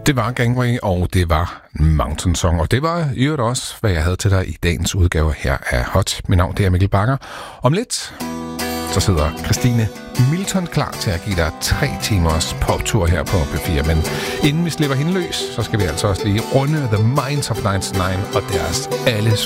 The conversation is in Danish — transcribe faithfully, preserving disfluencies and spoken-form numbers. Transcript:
Det var Gangway, og det var Mountain Song, og det var i øvrigt også, hvad jeg havde til dig i dagens udgave her af Hot. Mit navn det er Mikkel Bakker. Om lidt, så sidder Christine Milton klar til at give dig tre timers poptur her på P fire. Men inden vi slipper hende løs, så skal vi altså også lige runde The Minds of nioghalvfems og deres alles